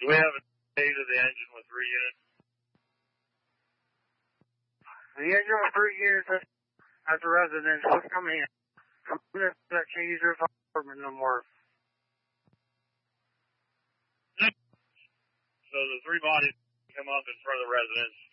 Do we have a date of the engine with 3 units? The engine with 3 units at the residence was coming in. That can't use their apartment no more. So the 3 bodies come up in front of the residence.